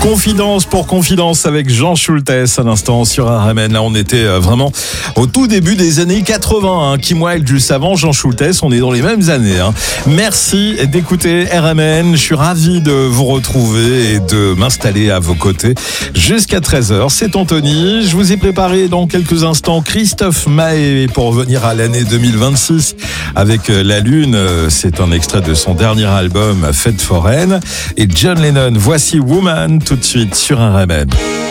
Confidence pour confidence avec Jean Schultes à l'instant sur RMN. Là, on était vraiment au tout début des années 80. Kim Wilde juste avant, Jean Schultes, on est dans les mêmes années. Merci d'écouter RMN. Je suis ravi de vous retrouver et de m'installer à vos côtés jusqu'à 13h. C'est Anthony. Je vous ai préparé dans quelques instants Christophe Maé pour revenir à l'année 2026 avec La Lune. C'est un extrait de son dernier album Fête foraine. Et John Lennon, voici Woman tout de suite sur RMN.